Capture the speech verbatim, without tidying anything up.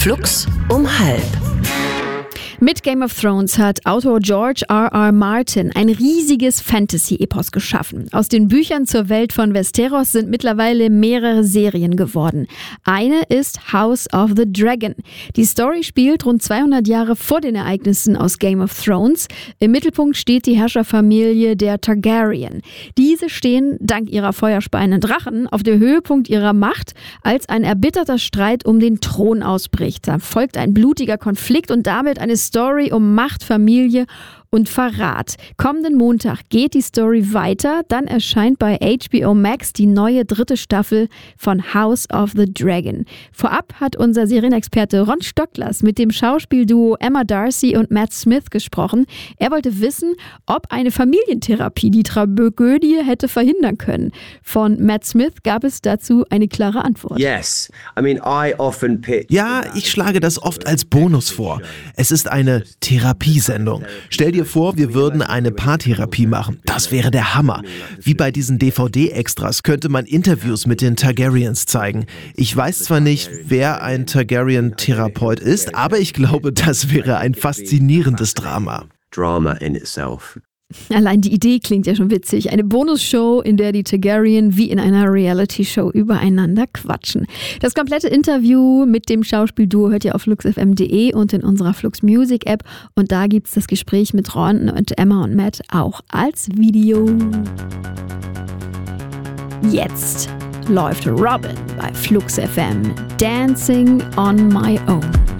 Flux um halb. Mit Game of Thrones hat Autor George R R. Martin ein riesiges Fantasy-Epos geschaffen. Aus den Büchern zur Welt von Westeros sind mittlerweile mehrere Serien geworden. Eine ist House of the Dragon. Die Story spielt rund zweihundert Jahre vor den Ereignissen aus Game of Thrones. Im Mittelpunkt steht die Herrscherfamilie der Targaryen. Diese stehen dank ihrer feuerspeienden Drachen auf dem Höhepunkt ihrer Macht, als ein erbitterter Streit um den Thron ausbricht. Da folgt ein blutiger Konflikt und damit eine Story um Macht, Familie und Verrat. Kommenden Montag geht die Story weiter. Dann erscheint bei H B O Max die neue dritte Staffel von House of the Dragon. Vorab hat unser Serienexperte Ron Stocklers mit dem Schauspielduo Emma Darcy und Matt Smith gesprochen. Er wollte wissen, ob eine Familientherapie die Tragödie hätte verhindern können. Von Matt Smith gab es dazu eine klare Antwort. Yes. I mean, I often pitch Ja, ich schlage das oft als Bonus vor. Es ist eine Therapiesendung. Stell dir vor, wir würden eine Paartherapie machen. Das wäre der Hammer. Wie bei diesen D V D-Extras könnte man Interviews mit den Targaryens zeigen. Ich weiß zwar nicht, wer ein Targaryen-Therapeut ist, aber ich glaube, das wäre ein faszinierendes Drama. Drama in itself. Allein die Idee klingt ja schon witzig. Eine Bonusshow, in der die Targaryen wie in einer Reality-Show übereinander quatschen. Das komplette Interview mit dem Schauspielduo hört ihr auf flux f m punkt d e und in unserer Flux Music App. Und da gibt es das Gespräch mit Ron und Emma und Matt auch als Video. Jetzt läuft Robin bei Flux F M. Dancing on my own.